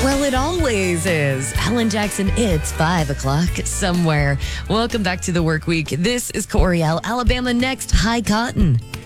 Well, it always is. Alan Jackson, it's 5 o'clock somewhere. Welcome back to the work week. This is Coriel, Alabama next, High Cotton.